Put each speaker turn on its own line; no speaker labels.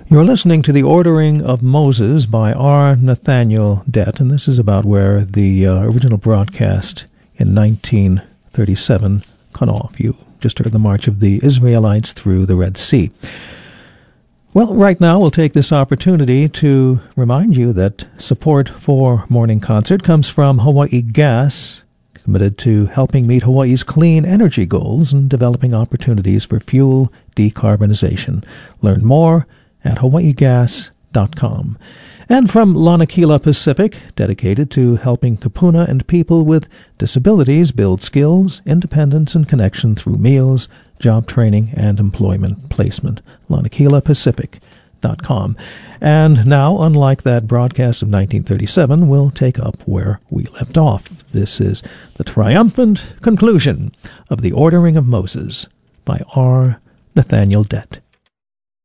You're listening to The Ordering of Moses by R. Nathaniel Dett, and this is about where the original broadcast in 1937 cut off. You just heard the march of the Israelites through the Red Sea. Well, right now we'll take this opportunity to remind you that support for Morning Concert comes from Hawaii Gas, committed to helping meet Hawaii's clean energy goals and developing opportunities for fuel decarbonization. Learn more at hawaiigas.com. And from Lanakila Pacific, dedicated to helping Kupuna and people with disabilities build skills, independence, and connection through meals, job training, and employment placement. LanakilaPacific.com. And now, unlike that broadcast of 1937, we'll take up where we left off. This is the triumphant conclusion of The Ordering of Moses by R. Nathaniel Dett.